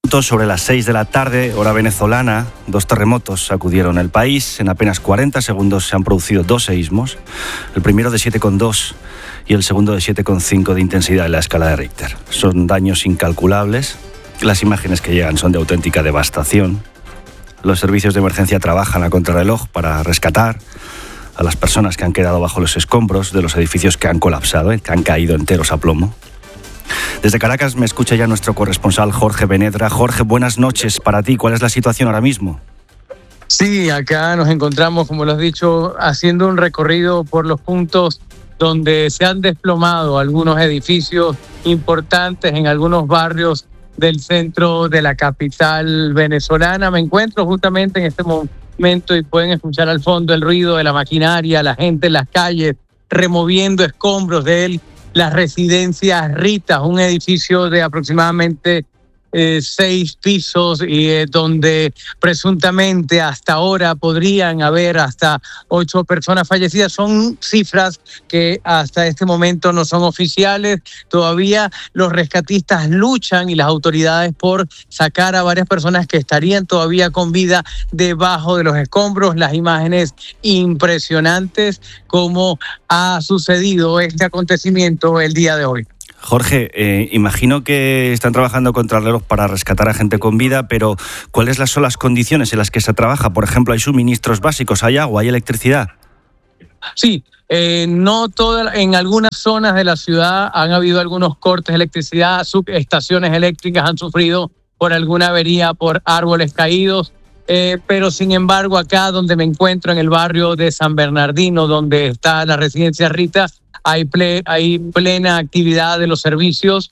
Sobre las 6 de la tarde, hora venezolana, 2 terremotos sacudieron el país. En apenas 40 segundos se han producido 2 seísmos, el primero de 7,2 y el segundo de 7,5 de intensidad en la escala de Richter. Son daños incalculables. Las imágenes que llegan son de auténtica devastación. Los servicios de emergencia trabajan a contrarreloj para rescatar a las personas que han quedado bajo los escombros de los edificios que han colapsado, que han caído enteros a plomo. Desde Caracas me escucha ya nuestro corresponsal Jorge Benedra. Jorge, buenas noches para ti. ¿Cuál es la situación ahora mismo? Sí, acá nos encontramos, como lo has dicho, haciendo un recorrido por los puntos donde se han desplomado algunos edificios importantes en algunos barrios del centro de la capital venezolana. Me encuentro justamente en este momento y pueden escuchar al fondo el ruido de la maquinaria, la gente en las calles removiendo escombros de las residencias Rita, un edificio de aproximadamente 6 pisos y donde presuntamente hasta ahora podrían haber hasta 8 personas fallecidas. Son cifras que hasta este momento no son oficiales. Todavía los rescatistas luchan y las autoridades por sacar a varias personas que estarían todavía con vida debajo de los escombros. Las imágenes impresionantes como ha sucedido este acontecimiento el día de hoy. Jorge, imagino que están trabajando contra el reloj para rescatar a gente con vida, pero ¿cuáles son las condiciones en las que se trabaja? Por ejemplo, ¿hay suministros básicos? ¿Hay agua? ¿Hay electricidad? Sí, no todas, en algunas zonas de la ciudad han habido algunos cortes de electricidad, subestaciones eléctricas han sufrido por alguna avería, por árboles caídos, pero sin embargo acá donde me encuentro en el barrio de San Bernardino, donde está la residencia Rita, hay plena actividad de los servicios,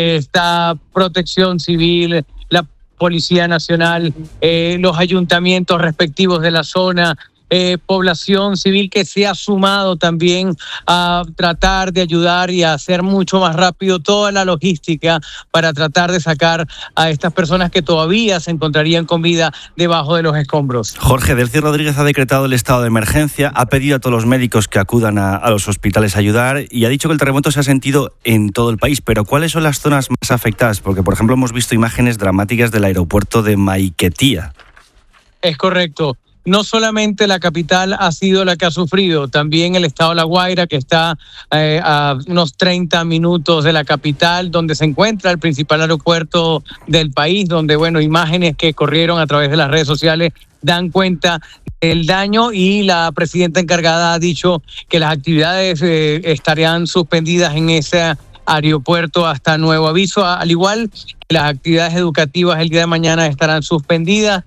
está Protección Civil, la Policía Nacional, los ayuntamientos respectivos de la zona, población civil que se ha sumado también a tratar de ayudar y a hacer mucho más rápido toda la logística para tratar de sacar a estas personas que todavía se encontrarían con vida debajo de los escombros. Jorge, Delcy Rodríguez ha decretado el estado de emergencia, ha pedido a todos los médicos que acudan a los hospitales a ayudar y ha dicho que el terremoto se ha sentido en todo el país, pero ¿cuáles son las zonas más afectadas? Porque, por ejemplo, hemos visto imágenes dramáticas del aeropuerto de Maiquetía. Es correcto. No solamente la capital ha sido la que ha sufrido, también el estado de La Guaira, que está a unos 30 minutos de la capital, donde se encuentra el principal aeropuerto del país, donde, imágenes que corrieron a través de las redes sociales dan cuenta del daño y la presidenta encargada ha dicho que las actividades estarían suspendidas en ese aeropuerto hasta nuevo aviso, al igual que las actividades educativas el día de mañana estarán suspendidas.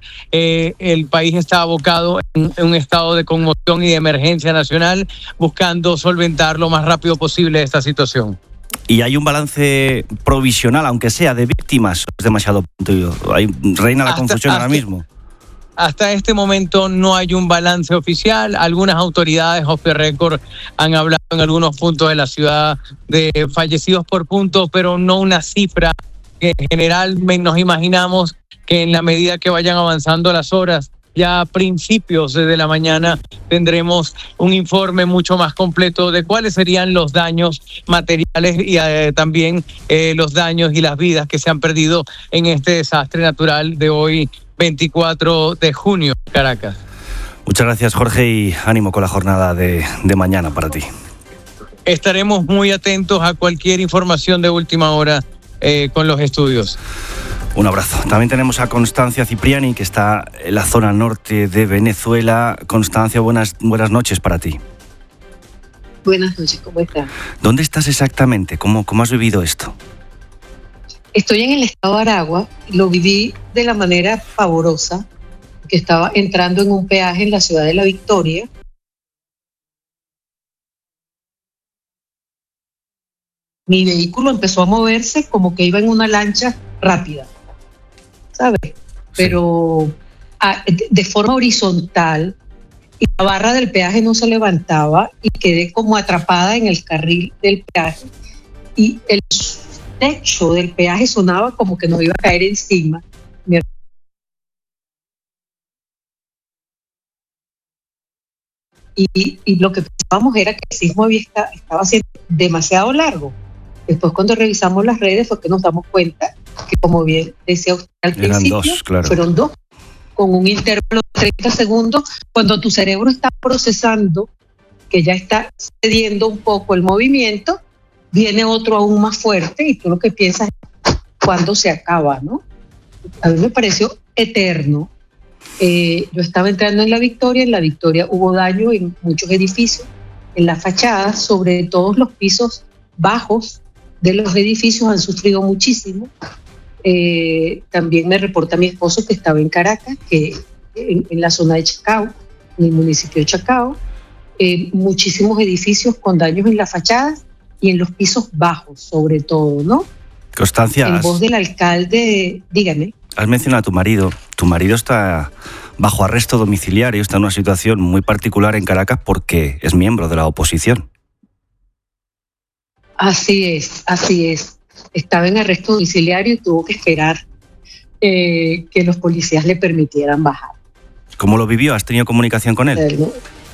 El país está abocado en un estado de conmoción y de emergencia nacional, buscando solventar lo más rápido posible esta situación. Y hay un balance provisional, aunque sea de víctimas, es demasiado pronto. Reina la confusión ahora mismo. Hasta este momento no hay un balance oficial. Algunas autoridades off the record han hablado en algunos puntos de la ciudad de fallecidos por puntos, pero no una cifra que en general nos imaginamos que en la medida que vayan avanzando las horas, ya a principios de la mañana tendremos un informe mucho más completo de cuáles serían los daños materiales y también los daños y las vidas que se han perdido en este desastre natural de hoy, 24 de junio, Caracas. Muchas gracias, Jorge, y ánimo con la jornada de mañana para ti. Estaremos muy atentos a cualquier información de última hora con los estudios. Un abrazo. También tenemos a Constancia Cipriani, que está en la zona norte de Venezuela. Constancia, buenas noches para ti. Buenas noches, ¿cómo estás? ¿Dónde estás exactamente? ¿Cómo has vivido esto? Estoy en el estado de Aragua. Lo viví de la manera pavorosa, que estaba entrando en un peaje en la ciudad de La Victoria. Mi vehículo empezó a moverse como que iba en una lancha rápida, ¿sabes? Sí. Pero de forma horizontal, y la barra del peaje no se levantaba y quedé como atrapada en el carril del peaje y el techo del peaje sonaba como que nos iba a caer encima. Y lo que pensábamos era que el sismo estaba siendo demasiado largo. Después, cuando revisamos las redes, fue que nos damos cuenta que como bien decía usted al principio, dos, claro. fueron 2, con un intervalo de 30 segundos, cuando tu cerebro está procesando, que ya está cediendo un poco el movimiento, viene otro aún más fuerte y tú lo que piensas es cuándo se acaba, ¿no? A mí me pareció eterno. Yo estaba entrando en La Victoria hubo daño en muchos edificios, en las fachadas, sobre todo los pisos bajos de los edificios han sufrido muchísimo. También me reporta mi esposo que estaba en Caracas, que en la zona de Chacao, en el municipio de Chacao, muchísimos edificios con daños en las fachadas y en los pisos bajos, sobre todo, ¿no? Constancia, en voz del alcalde, dígame. Has mencionado a tu marido. Tu marido está bajo arresto domiciliario, está en una situación muy particular en Caracas porque es miembro de la oposición. Así es. Estaba en arresto domiciliario y tuvo que esperar que los policías le permitieran bajar. ¿Cómo lo vivió? ¿Has tenido comunicación con él?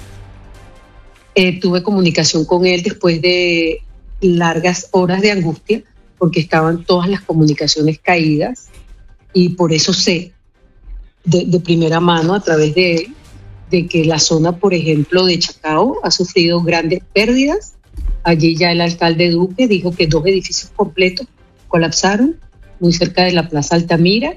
Tuve comunicación con él después de largas horas de angustia, porque estaban todas las comunicaciones caídas, y por eso sé de primera mano a través de él de que la zona, por ejemplo, de Chacao ha sufrido grandes pérdidas. Allí ya el alcalde Duque dijo que 2 edificios completos colapsaron muy cerca de la Plaza Altamira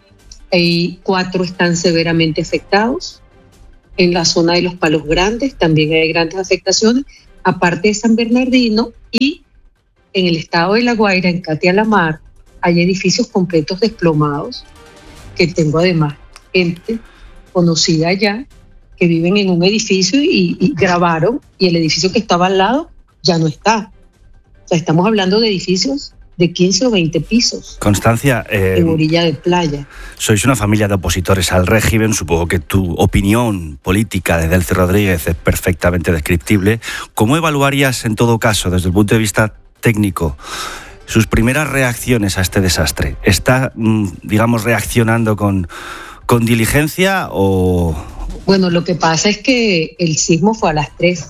y 4 están severamente afectados. En la zona de los Palos Grandes también hay grandes afectaciones, aparte de San Bernardino, y en el estado de La Guaira, en Catia-la-Mar, hay edificios completos desplomados, que tengo además gente conocida allá que viven en un edificio y grabaron, y el edificio que estaba al lado ya no está. O sea, estamos hablando de edificios de 15 o 20 pisos. Constancia, en orilla de playa. Sois una familia de opositores al régimen. Supongo que tu opinión política de Delcy Rodríguez es perfectamente descriptible. ¿Cómo evaluarías, en todo caso, desde el punto de vista técnico, sus primeras reacciones a este desastre? ¿Está, digamos, reaccionando con diligencia o...? Bueno, lo que pasa es que el sismo fue a las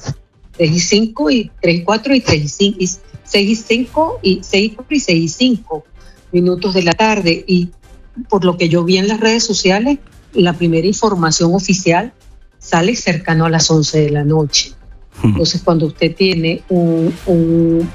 3:05 y 3:04 y 3:05 y 6:05 y 6:04 y 6:05 minutos de la tarde, y por lo que yo vi en las redes sociales, la primera información oficial sale cercano a las 11 de la noche. Entonces, cuando usted tiene un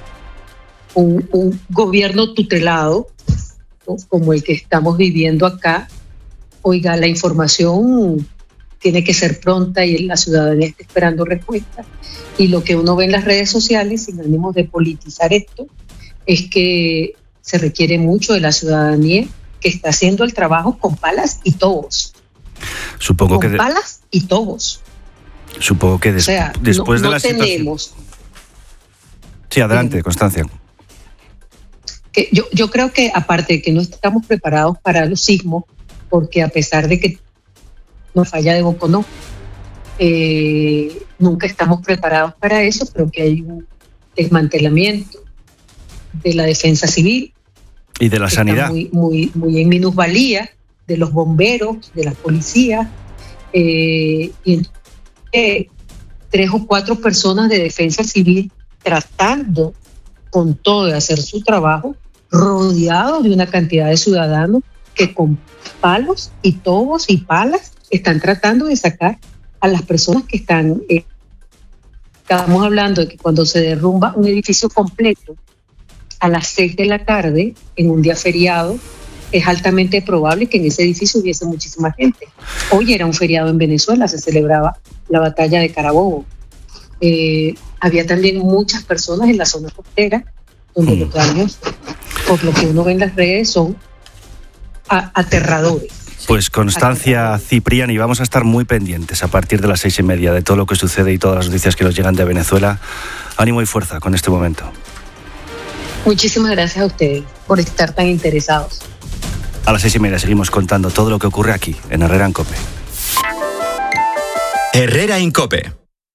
gobierno tutelado, ¿no?, como el que estamos viviendo acá, oiga, la información tiene que ser pronta y la ciudadanía está esperando respuestas. Y lo que uno ve en las redes sociales, sin ánimo de politizar esto, es que se requiere mucho de la ciudadanía, que está haciendo el trabajo con palas y tobos. Supongo con palas y tobos. Supongo que o sea, después no de la tenemos. situación... Sí, adelante, Constancia. Que yo creo que, aparte de que no estamos preparados para los sismos, porque a pesar de que nos falla de Boconó, nunca estamos preparados para eso, pero que hay un desmantelamiento de la defensa civil y de la sanidad, muy en minusvalía, de los bomberos, de las policías, y 3 o 4 personas de defensa civil tratando con todo de hacer su trabajo, rodeados de una cantidad de ciudadanos que con palos y tobos y palas están tratando de sacar a las personas que están... Estamos hablando de que cuando se derrumba un edificio completo a las 6 de la tarde, en un día feriado, es altamente probable que en ese edificio hubiese muchísima gente. Hoy era un feriado en Venezuela, se celebraba la batalla de Carabobo. Había también muchas personas en la zona costera, donde los daños, por lo que uno ve en las redes, son aterradores. Pues Constancia Cipriani, vamos a estar muy pendientes a partir de las 6:30 de todo lo que sucede y todas las noticias que nos llegan de Venezuela. Ánimo y fuerza con este momento. Muchísimas gracias a ustedes por estar tan interesados. A las 6:30 seguimos contando todo lo que ocurre aquí, en Herrera en COPE. Herrera en COPE.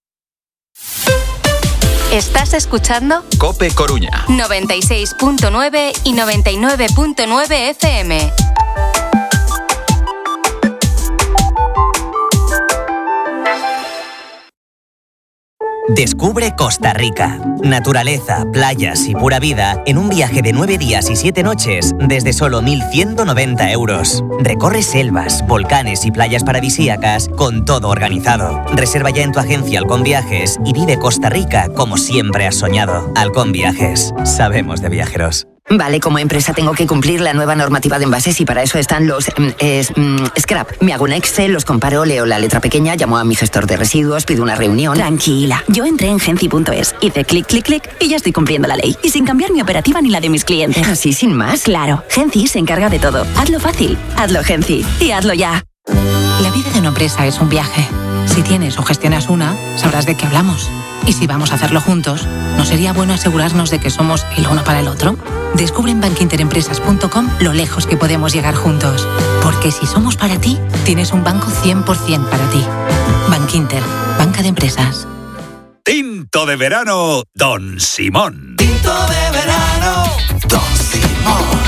¿Estás escuchando? COPE Coruña. 96.9 y 99.9 FM. Descubre Costa Rica. Naturaleza, playas y pura vida en un viaje de 9 días y 7 noches desde solo 1.190 euros. Recorre selvas, volcanes y playas paradisíacas con todo organizado. Reserva ya en tu agencia Halcón Viajes y vive Costa Rica como siempre has soñado. Halcón Viajes. Sabemos de viajeros. Vale, como empresa tengo que cumplir la nueva normativa de envases y para eso están los scrap. Me hago un Excel, los comparo, leo la letra pequeña, llamo a mi gestor de residuos, pido una reunión. Tranquila, yo entré en Genci.es, hice clic, clic, clic y ya estoy cumpliendo la ley. Y sin cambiar mi operativa ni la de mis clientes. ¿Así sin más? Claro, Genci se encarga de todo. Hazlo fácil, hazlo Genci y hazlo ya. La vida de una empresa es un viaje. Si tienes o gestionas una, sabrás de qué hablamos. Y si vamos a hacerlo juntos, ¿no sería bueno asegurarnos de que somos el uno para el otro? Descubre en bankinterempresas.com lo lejos que podemos llegar juntos. Porque si somos para ti, tienes un banco 100% para ti. Bankinter, banca de empresas. Tinto de verano, Don Simón. Tinto de verano, Don Simón.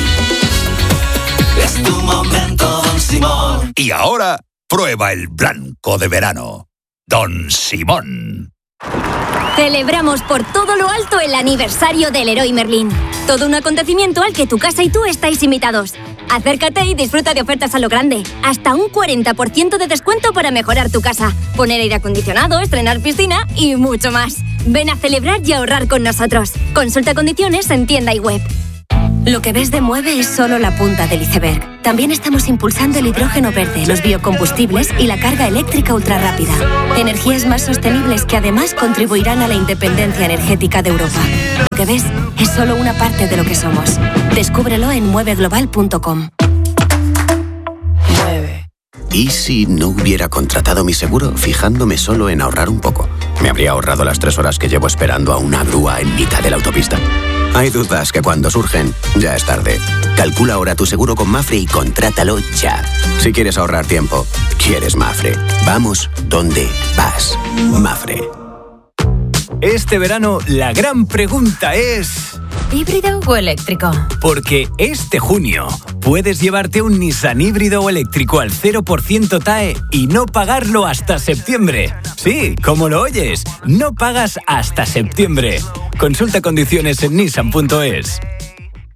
Es tu momento, Don Simón. Y ahora, prueba el blanco de verano, Don Simón. Celebramos por todo lo alto el aniversario del Leroy Merlin. Todo un acontecimiento al que tu casa y tú estáis invitados. Acércate y disfruta de ofertas a lo grande. Hasta un 40% de descuento para mejorar tu casa, poner aire acondicionado, estrenar piscina y mucho más. Ven a celebrar y ahorrar con nosotros. Consulta condiciones en tienda y web. Lo que ves de Mueve es solo la punta del iceberg. También estamos impulsando el hidrógeno verde, los biocombustibles y la carga eléctrica ultrarrápida. Energías más sostenibles que además contribuirán a la independencia energética de Europa. Lo que ves es solo una parte de lo que somos. Descúbrelo en mueveglobal.com. ¿Y si no hubiera contratado mi seguro fijándome solo en ahorrar un poco? ¿Me habría ahorrado las 3 horas que llevo esperando a una grúa en mitad de la autopista? Hay dudas que cuando surgen, ya es tarde. Calcula ahora tu seguro con Mafre y contrátalo ya. Si quieres ahorrar tiempo, quieres Mafre. Vamos donde vas. Mafre. Este verano, la gran pregunta es... ¿híbrido o eléctrico? Porque este junio puedes llevarte un Nissan híbrido o eléctrico al 0% TAE y no pagarlo hasta septiembre. Sí, como lo oyes, no pagas hasta septiembre. Consulta condiciones en nissan.es.